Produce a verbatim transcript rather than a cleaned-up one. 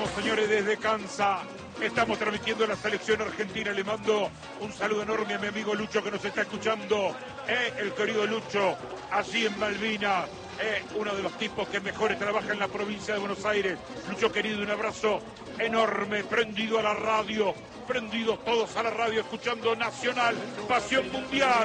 Estamos, señores, desde Kansas. Estamos transmitiendo la selección argentina. Le mando un saludo enorme a mi amigo Lucho que nos está escuchando. Eh, el querido Lucho, allí en Malvinas. Eh, uno de los tipos que mejores trabaja en la provincia de Buenos Aires. Lucho querido, un abrazo enorme. Prendido a la radio. Prendidos todos a la radio escuchando Nacional. Pasión Mundial.